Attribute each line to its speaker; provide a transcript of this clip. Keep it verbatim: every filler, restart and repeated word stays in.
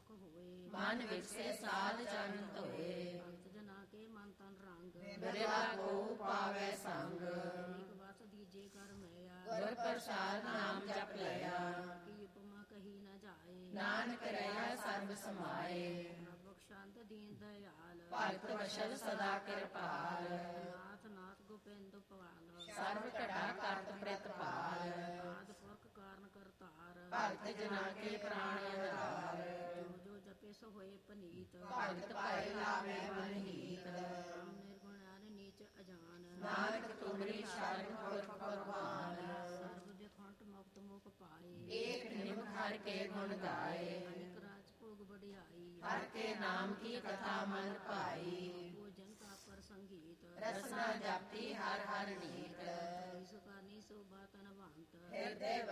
Speaker 1: ਸੁਖ ਹੋਏ।
Speaker 2: ਮਨ ਵਿਖਸੇ ਸਾਧ ਚਰਨ ਧੋਏ।
Speaker 1: ਭਗਤ ਜਨਾ ਕੇ ਮਨ ਤਨ ਰੰਗ
Speaker 2: ਬਿਰਲਾ ਕੋ ਪਾਵੈ ਸੰਗ।
Speaker 1: ਏਕ ਬਸ ਦੀਜੇ ਕਰ ਮਇਆ
Speaker 2: ਗੁਰ ਪ੍ਰਸਾਦ ਨਾਮ ਜਪ ਲਿਆ।
Speaker 1: ਕੀ ਉਪਮਾ ਕਹੀ ਨ ਜਾਏ।
Speaker 2: ਨਾਨਕ ਰਹਿਆ ਸਰਬ ਸਮਾਏ।
Speaker 1: ਬਖਸ਼ੰਤ ਦੀਨ ਦਇਆਲ
Speaker 2: ਭਗਤ ਵਸ਼ਲ ਸਦਾ ਕਿਰਪਾਲ।
Speaker 1: ਨਾਥ ਨਾਥ ਗੋਬਿੰਦ ਪਵਾਲ
Speaker 2: ਸਰਬ ਘਟਾ ਕਰਤ ਪ੍ਰਿਤਪਾਲ।
Speaker 1: ਆਦਿ ਪੁਰਖ ਕਾਰਨ ਕਰਤਾਰ
Speaker 2: ਭਗਤ ਜਨਾ ਕੇ ਪ੍ਰਾਣ ਆਧਾਰ।
Speaker 1: ਜੋ ਜੋ ਜਪੇ ਸੋ ਹੋਏ ਪਨੀਤ
Speaker 2: ਭਗਤ ਭਾਏ ਲਾਵੇ ਮਨ ਹੀਤ।
Speaker 1: ਨਿਰਗੁਣ ਅਨ ਨੀਚ ਅਜਾਨ
Speaker 2: ਨਾਨਕ ਤੁਮਰੀ ਸ਼ਰਨ ਪੁਰਖ ਕੁਰਬਾਨ।
Speaker 1: ਸਰਬ ਦੇ ਖੰਡ ਮੁਕਤ ਮੁਖ ਪਾਏ।
Speaker 2: ਏਕ ਨਿਮਖ ਹਰ ਕੇ ਗੁਣ ਗਾਏ।
Speaker 1: ਅਨੇਕ ਰਾਜ ਭੋਗ ਵਡਿਆਈ
Speaker 2: ਹਰ ਕੇ ਨਾਮ ਕੀ ਕਥਾ ਮਨ ਭਾਈ।
Speaker 1: ਭੋਜਨ ਕਾ ਪਰ ਸੰਗੀਤ
Speaker 2: ਰਸਨਾ ਜਾਪੀ ਹਰ ਹਰ ਨੀਤ।
Speaker 1: ਸੁਖਾਨੀ ਸੋਭਾ ਤਨਵੰਤ
Speaker 2: ਹਿਰਦੇ